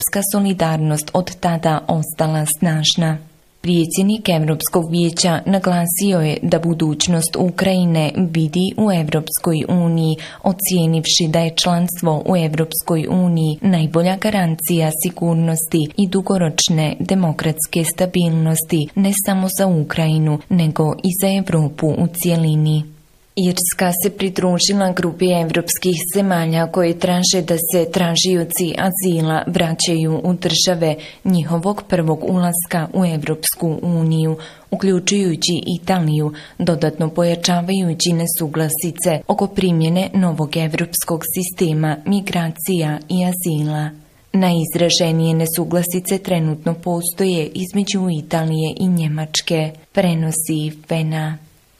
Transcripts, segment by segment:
evropska solidarnost od tada ostala snažna. Predsjednik Europskog vijeća naglasio je da budućnost Ukrajine vidi u Europskoj uniji, ocijenivši da je članstvo u Europskoj uniji najbolja garancija sigurnosti i dugoročne demokratske stabilnosti ne samo za Ukrajinu, nego i za Europu u cjelini. Irska se pridružila grupi evropskih zemalja koje traže da se tražioci azila vraćaju u države njihovog prvog ulaska u Europsku uniju, uključujući Italiju, dodatno pojačavajući nesuglasice oko primjene novog europskog sistema migracija i azila. Najizraženije nesuglasice trenutno postoje između Italije i Njemačke, prenosi FENA.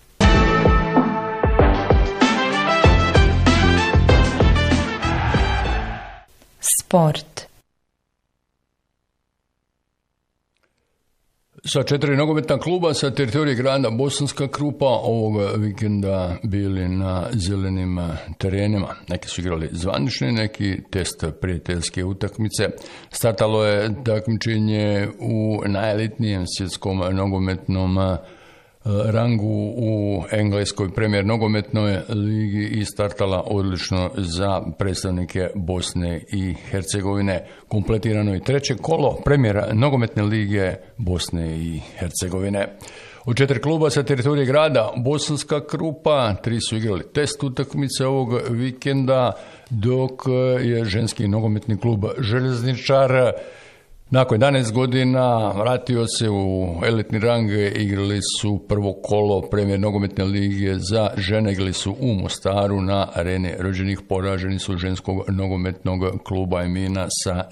Sport. Sa 4 nogometna kluba sa teritorije grada Bosanska Krupa ovoga vikenda bili na zelenim terenima. Neki su igrali zvanični, neki test prijateljske utakmice. Startalo je takmičenje u najelitnijem svjetskom nogometnom rangu u engleskoj premijer nogometnoj ligi i startala odlično za predstavnike Bosne i Hercegovine. Kompletirano je treće kolo premijera nogometne lige Bosne i Hercegovine. U 4 kluba sa teritorije grada Bosanska Krupa 3 su igrali test utakmice ovog vikenda, dok je ženski nogometni klub Željezničar nakon 11 godina vratio se u elitni rang, igrali su prvo kolo premijer nogometne lige za žene, igrali su u Mostaru na areni rođenih, poraženi su ženskog nogometnog kluba Emina sa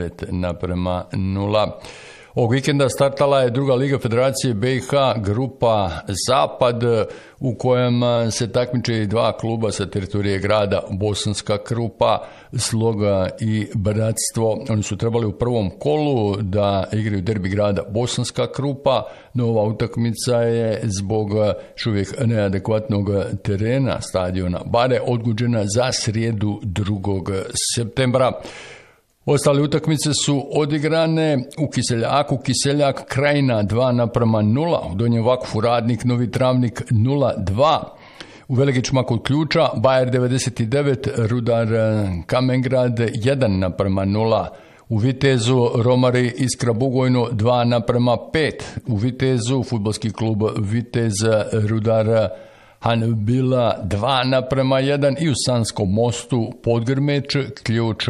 9:0. Ovog vikenda startala je druga liga Federacije BiH, grupa Zapad, u kojem se takmiče 2 kluba sa teritorije grada Bosanska Krupa, Sloga i Bratstvo. Oni su trebali u prvom kolu da igraju derbi grada Bosanska Krupa, no ova utakmica je zbog još uvijek neadekvatnog terena stadiona Bare odgođena za srijedu 2. septembra. Ostale utakmice su odigrane u Kiseljaku, Kiseljak Krajina 2:0, u Donjem Vakfu Radnik Novi Travnik 0:2, u Velegićima kod Ključa Bajer 99 Rudar Kamengrad 1:0, u Vitezu Romari Iskra Bugojno 2:5, u Vitezu fudbalski klub Vitez Rudar Hanbila 2:1 i u Sanskom Mostu Podgrmeć Ključ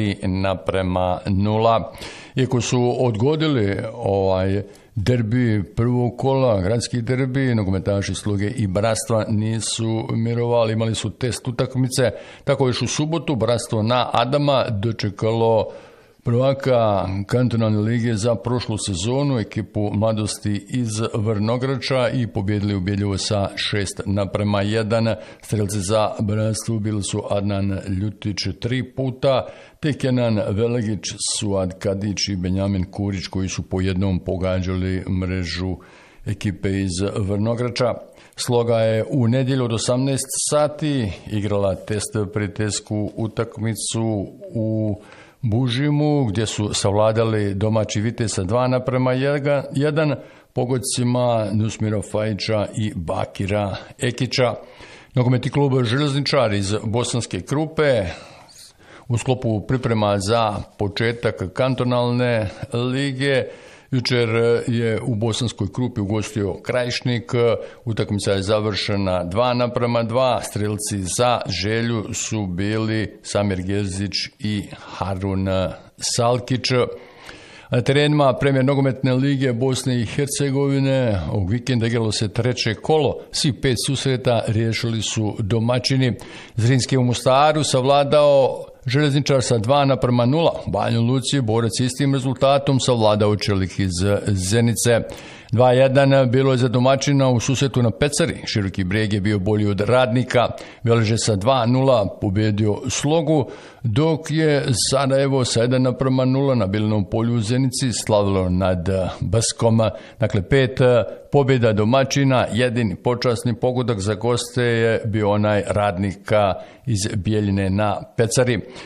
3:0. Iako su odgodili derbi prvog kola, gradski derbi, nogometaši Sloge i Bratstva nisu mirovali, imali su test utakmice. Tako još u subotu Bratstvo na Adama dočekalo prvaka kantonalne lige za prošlu sezonu, ekipu mladosti iz Vrnograča, i pobjedili ubjedljivo sa 6:1. Strelci za Bratstvo bili su Adnan Ljutić 3 puta, te Kenan Velegić, Suad Kadić i Benjamin Kurić, koji su po jednom pogađali mrežu ekipe iz Vrnograča. Sloga je u nedjelju od 18 sati igrala test prijateljsku utakmicu u Bužimu, gdje su savladali domaći Vitez sa 2:1 pogodcima Nusmira Fajića i Bakira Ekića. Nogometni klub Željezničar iz Bosanske Krupe u sklopu priprema za početak kantonalne lige jučer je u Bosanskoj Krupi ugostio Krajišnik. Utakmica je završena 2:2. Strelci za Želju su bili Samir Gerzić i Harun Salkić. Na terenima premijer nogometne lige Bosne i Hercegovine ovog vikenda igralo se treće kolo. Svi 5 susreta riješili su domaćini. Zrinski u Mostaru savladao Željezničar sa 2:0. U Banju Luci borac istim rezultatom savladao Čelik iz Zenice. 2:1 bilo je za domaćina u susretu na Pecari. Široki Brijeg je bio bolji od Radnika. Veleže sa 2:0 pobjedio Slogu, dok je Sarajevo sa 1:0 na Bilinom polju u Zenici slavilo nad Baskom. Dakle, 5 pobjeda domaćina, jedini počasni pogodak za goste je bio onaj Radnika iz Bijeljine na Pecari.